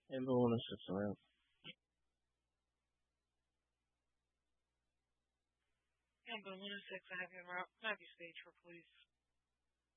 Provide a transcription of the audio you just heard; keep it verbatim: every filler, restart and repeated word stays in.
Ambulance system. Amber one oh six, I have you route. Have you stage for police.